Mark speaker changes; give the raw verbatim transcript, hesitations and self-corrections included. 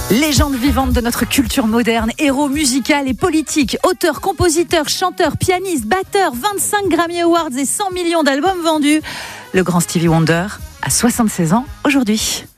Speaker 1: Légende vivante de notre culture moderne, héros musical et politique, auteur, compositeur, chanteur, pianiste, batteur, vingt-cinq Grammy Awards et cent millions d'albums vendus. Le grand Stevie Wonder a soixante-seize ans aujourd'hui.